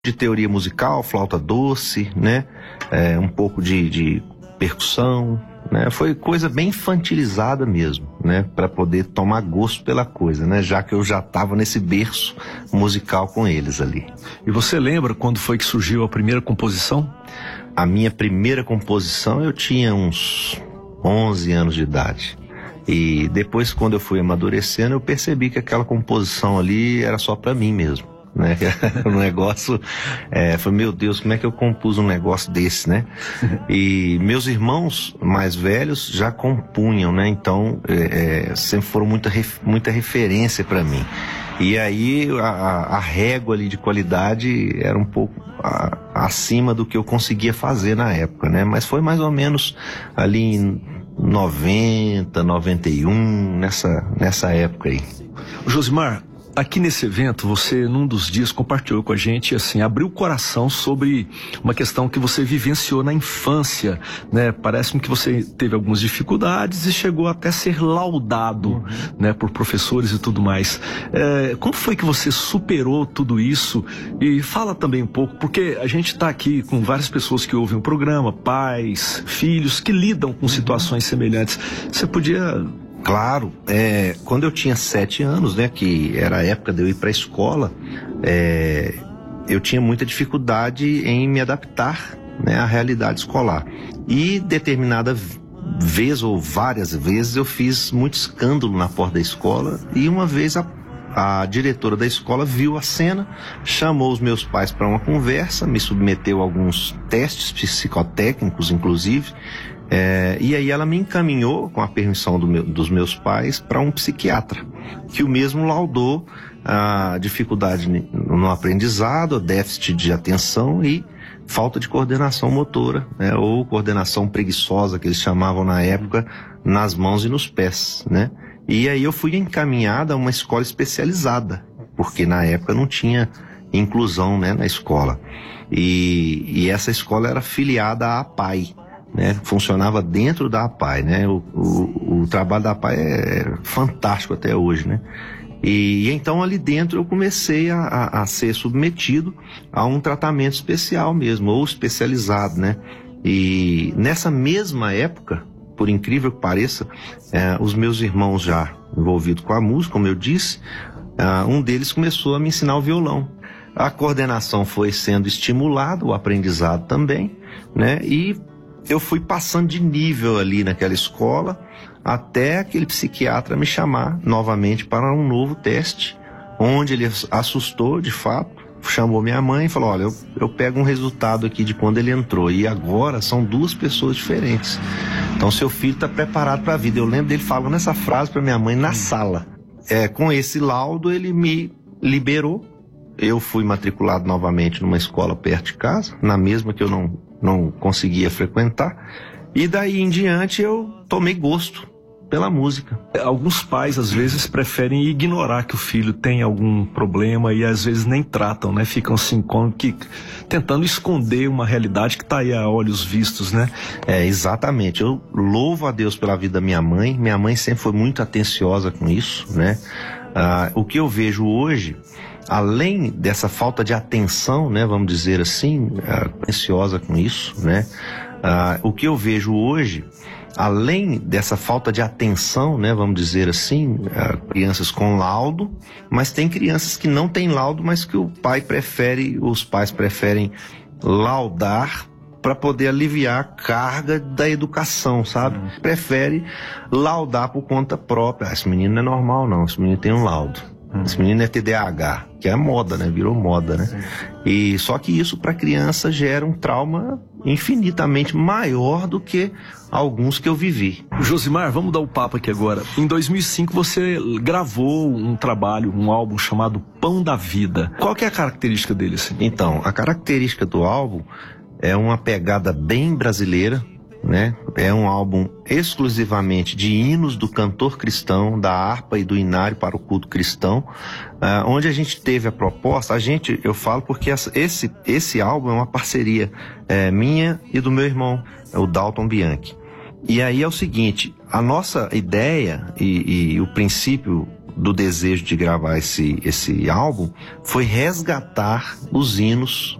de teoria musical, flauta doce, né? Um pouco de percussão, né? Foi coisa bem infantilizada mesmo, né? Para poder tomar gosto pela coisa, né? Já que eu já estava nesse berço musical com eles ali. E você lembra quando foi que surgiu a primeira composição? A minha primeira composição eu tinha uns 11 anos de idade. E depois, quando eu fui amadurecendo, eu percebi que aquela composição ali era só para mim mesmo, né? O negócio, foi, meu Deus, como é que eu compus um negócio desse, né? E meus irmãos mais velhos já compunham, né? Então, sempre foram muita referência para mim. E aí, a régua ali de qualidade era um pouco acima do que eu conseguia fazer na época, né? Mas foi mais ou menos ali em 90, 91, nessa época aí. Josimar, aqui nesse evento, você, num dos dias, compartilhou com a gente, assim, abriu o coração sobre uma questão que você vivenciou na infância, né? Parece-me que você teve algumas dificuldades e chegou até a ser laudado, né, por professores e tudo mais. Como foi que você superou tudo isso? E fala também um pouco, porque a gente está aqui com várias pessoas que ouvem o programa, pais, filhos, que lidam com situações semelhantes. Você podia... Claro, quando eu tinha 7 anos, né, que era a época de eu ir para a escola, eu tinha muita dificuldade em me adaptar, né, à realidade escolar. E determinada vez ou várias vezes eu fiz muito escândalo na porta da escola e uma vez a diretora da escola viu a cena, chamou os meus pais para uma conversa, me submeteu a alguns testes psicotécnicos, inclusive. E aí ela me encaminhou, com a permissão dos meus pais, para um psiquiatra, que o mesmo laudou a dificuldade no aprendizado, déficit de atenção e falta de coordenação motora, né, ou coordenação preguiçosa, que eles chamavam na época, nas mãos e nos pés, né? E aí eu fui encaminhada a uma escola especializada, porque na época não tinha inclusão, né, na escola. E essa escola era filiada à APAE, né? Funcionava dentro da APAE, né? O trabalho da APAE é fantástico até hoje, né? E então ali dentro eu comecei a ser submetido a um tratamento especial mesmo, ou especializado, né? E nessa mesma época, por incrível que pareça, os meus irmãos já envolvidos com a música, como eu disse, um deles começou a me ensinar o violão. A coordenação foi sendo estimulada, o aprendizado também, né? E eu fui passando de nível ali naquela escola, até aquele psiquiatra me chamar novamente para um novo teste, onde ele assustou de fato, chamou minha mãe e falou: olha, eu pego um resultado aqui de quando ele entrou, e agora são 2 pessoas diferentes. Então seu filho está preparado para a vida. Eu lembro dele falando essa frase para minha mãe na sala. Com esse laudo ele me liberou. Eu fui matriculado novamente numa escola perto de casa, na mesma que eu não conseguia frequentar, e daí em diante eu tomei gosto pela música. Alguns pais às vezes preferem ignorar que o filho tem algum problema e às vezes nem tratam, né? Ficam assim tentando esconder uma realidade que está aí a olhos vistos, né? Exatamente. Eu louvo a Deus pela vida da minha mãe. Minha mãe sempre foi muito atenciosa com isso, né? O que eu vejo hoje, além dessa falta de atenção, né, vamos dizer assim, ansiosa com isso, né? O que eu vejo hoje, além dessa falta de atenção, né, vamos dizer assim, crianças com laudo, mas tem crianças que não têm laudo, mas que os pais preferem laudar para poder aliviar a carga da educação, sabe? Prefere laudar por conta própria. Esse menino não é normal não, esse menino tem um laudo. Esse menino é TDAH, que é moda, né? Virou moda, né? E só que isso para criança gera um trauma infinitamente maior do que alguns que eu vivi. Josimar, vamos dar o papo aqui agora. Em 2005 você gravou um trabalho, um álbum chamado Pão da Vida. Qual que é a característica dele, assim? Então, a característica do álbum é uma pegada bem brasileira, né? É um álbum exclusivamente de hinos do cantor cristão, da harpa e do inário para o culto cristão, onde a gente teve a proposta, eu falo porque esse álbum é uma parceria minha e do meu irmão, o Dalton Bianchi. E aí é o seguinte, a nossa ideia e o princípio do desejo de gravar esse álbum foi resgatar os hinos